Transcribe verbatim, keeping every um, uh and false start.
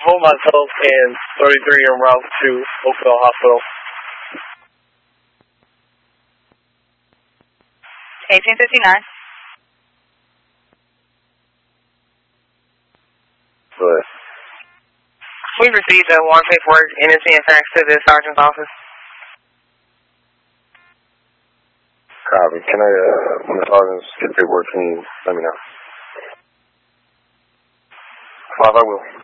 hold myself and thirty-three en route to Oakville Hospital. eighteen fifty-nine. What? We received a warrant paperwork and it's being faxed to the sergeant's office. Copy. Can I, uh, when the sergeants get paperwork, can you let me know? Five, I will.